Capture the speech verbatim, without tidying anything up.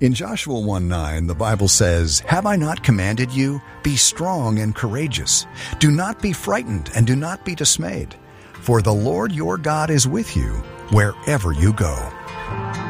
In Joshua one nine, the Bible says, "Have I not commanded you? Be strong and courageous. Do not be frightened and do not be dismayed, for the Lord your God is with you wherever you go."